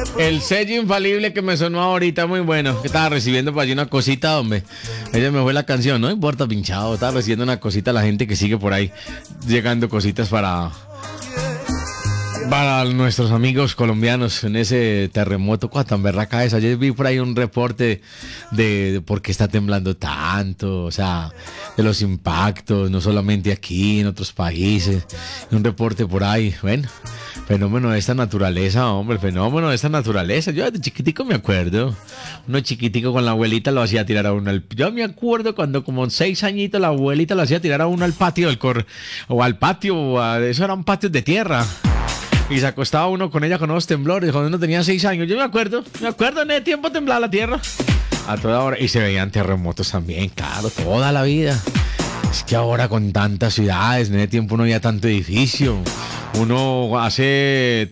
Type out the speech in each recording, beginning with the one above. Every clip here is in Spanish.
El sello infalible que me sonó ahorita, muy bueno. Que estaba recibiendo por allí una cosita, hombre. Ella me fue la canción, no importa, pinchado. Estaba recibiendo una cosita a la gente que sigue por ahí. Llegando cositas para nuestros amigos colombianos en ese terremoto. ¿Cuál tan berraca es? Ayer vi por ahí un reporte de por qué está temblando tanto, o sea, de los impactos, no solamente aquí, en otros países. Un reporte por ahí, bueno, fenómeno de esta naturaleza, hombre, fenómeno de esta naturaleza. Yo desde chiquitico me acuerdo, uno chiquitico con la abuelita lo hacía tirar a uno yo me acuerdo cuando como 6 añitos la abuelita lo hacía tirar a uno al patio o al patio, eso eran patios de tierra. Y se acostaba uno con ella con unos temblores cuando uno tenía 6 años. Yo me acuerdo en ese tiempo temblaba la tierra. A toda hora. Y se veían terremotos también, claro, toda la vida. Es que ahora con tantas ciudades, en ese tiempo no había tanto edificio. Uno hace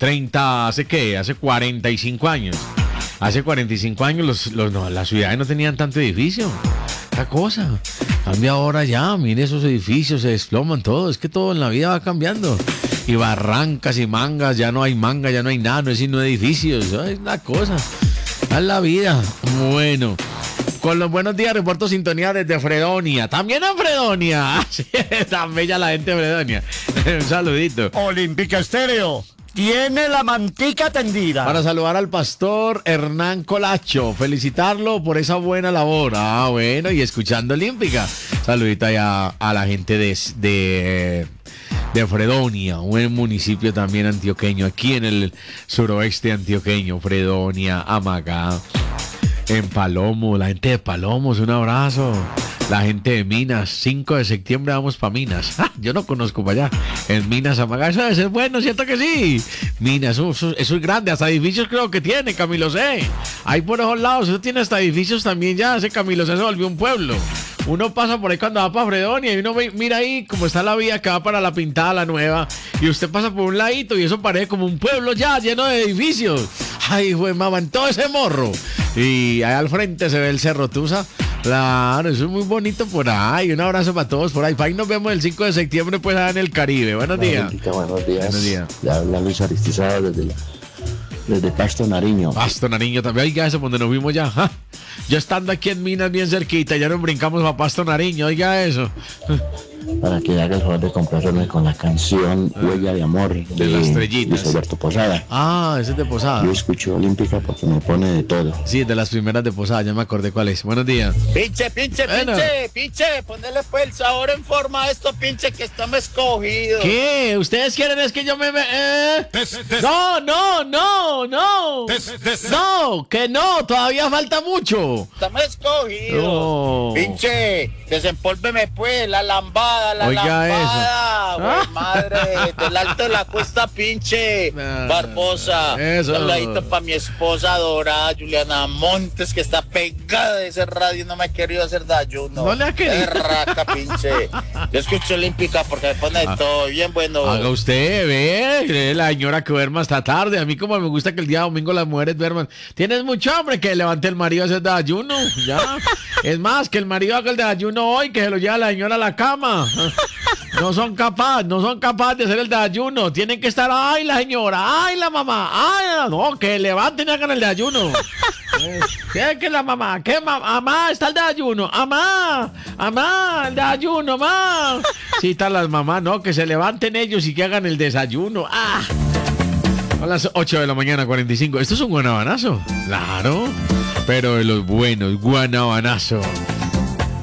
45 años. Hace 45 años las ciudades no tenían tanto edificio. Esta cosa. Cambia ahora ya, mire esos edificios, se desploman todo. Es que todo en la vida va cambiando. Y barrancas y mangas, ya no hay manga, ya no hay nada, no es sino edificios, es una cosa, es la vida. Bueno, con los buenos días reporto sintonía desde Fredonia, también en Fredonia, sí, tan bella la gente de Fredonia, un saludito. Olímpica Estéreo tiene la mantica tendida. Para saludar al pastor Hernán Colacho, felicitarlo por esa buena labor, bueno, y escuchando Olímpica, saludito allá a la gente de Fredonia, un municipio también antioqueño, aquí en el suroeste antioqueño, Fredonia, Amagá, en Palomo, la gente de Palomos, un abrazo. La gente de Minas, 5 de septiembre vamos para Minas. Yo no conozco para allá. En Minas, Amagá, eso debe ser bueno, ¿cierto que sí? Minas, eso es grande, hasta edificios creo que tiene, Camilo C. Ahí por esos lados, eso tiene hasta edificios también ya, ese Camilo C se volvió un pueblo. Uno pasa por ahí cuando va para Fredonia y uno mira ahí cómo está la vía que va para la Pintada, la nueva. Y usted pasa por un ladito y eso parece como un pueblo ya lleno de edificios. Ay, güey, mamá, en todo ese morro. Y ahí al frente se ve el Cerro Tusa. Claro, eso es muy bonito por ahí. Un abrazo para todos por ahí. Ahí nos vemos el 5 de septiembre pues allá en el Caribe. Buenos días. Buenos días. Le habla Luis Aristizábal desde Pasto Nariño. Pasto Nariño también. Oiga, eso donde nos vimos ya. ¿Ja? Yo estando aquí en Minas bien cerquita, ya nos brincamos a Pasto Nariño. Oiga eso. Para que haga el favor de complacerme con la canción Huella de Amor de las estrellitas. Luis Alberto Posada. Ese es de Posada. Yo escucho Olímpica porque me pone de todo. Sí, de las primeras de Posada, ya me acordé cuál es. Buenos días. Pinche, ponele pues el sabor en forma a esto, pinche, que estamos escogidos. ¿Qué? ¿Ustedes quieren es que yo me... No, que no, todavía falta mucho. Estamos escogidos. No. Pinche, desempólveme pues la lambada. Oiga lambada, eso. Güey, madre, del alto de la cuesta, pinche Barbosa. Eso. Un ladito para mi esposa adorada, Juliana Montes, que está pegada de ese radio y no me ha querido hacer daño. No le ha querido. Raca, pinche. Yo escucho Olímpica porque me pone todo bien bueno. Haga usted, ve, la señora que duerma hasta tarde. A mí como me gusta que el día domingo las mujeres duerman. Tienes mucho hambre, que levante el marido a hacer desayuno. Ya. Es más, que el marido haga el desayuno hoy, que se lo lleva la señora a la cama. No son capaces de hacer el desayuno. Tienen que estar, ay la señora, ay la mamá, ay, no, que levanten y hagan el desayuno. ¿Qué que la mamá? ¿Qué mamá? Está el desayuno. Mamá, el desayuno, mamá. Sí, están las mamás, no, que se levanten ellos y que hagan el desayuno. A las 8 de la mañana, 45. Esto es un guanabanazo. Claro, pero de los buenos, guanabanazo.